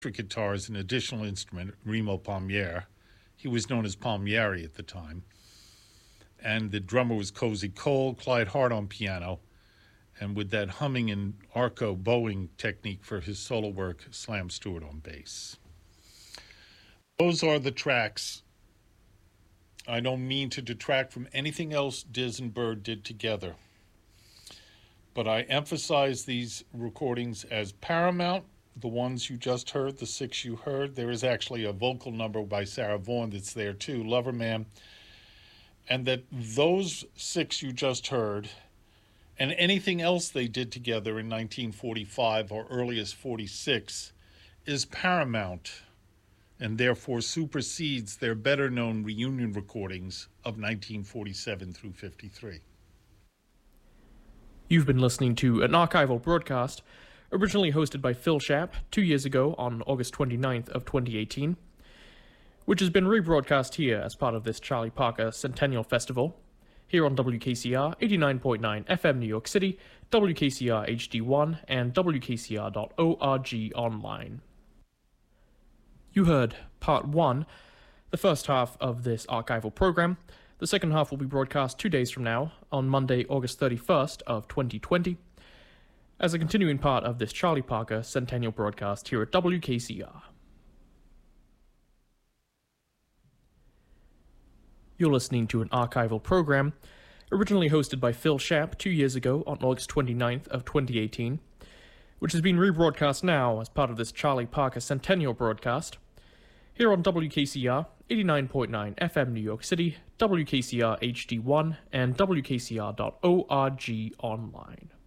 guitar as an additional instrument, Remo Palmieri. He was known as Palmieri at the time. And the drummer was Cozy Cole, Clyde Hart on piano, and with that humming and arco bowing technique for his solo work, Slam Stewart on bass. Those are the tracks. I don't mean to detract from anything else Diz and Bird did together, but I emphasize these recordings as paramount. The ones you just heard, the 6 you heard, there is actually a vocal number by Sarah Vaughan that's there too, Loverman, and that those 6 you just heard and anything else they did together in 1945 or earliest 46 is paramount and therefore supersedes their better-known reunion recordings of 1947 through 53. You've been listening to an archival broadcast originally hosted by Phil Schaap 2 years ago on August 29th of 2018, which has been rebroadcast here as part of this Charlie Parker Centennial Festival, here on WKCR 89.9 FM New York City, WKCR HD1, and WKCR.org online. You heard Part 1, the first half of this archival program. The second half will be broadcast 2 days from now, on Monday, August 31st of 2020, as a continuing part of this Charlie Parker Centennial broadcast here at WKCR. You're listening to an archival program originally hosted by Phil Schaap 2 years ago on August 29th of 2018, which has been rebroadcast now as part of this Charlie Parker Centennial broadcast, here on WKCR 89.9 FM New York City, WKCR HD1, and WKCR.org online.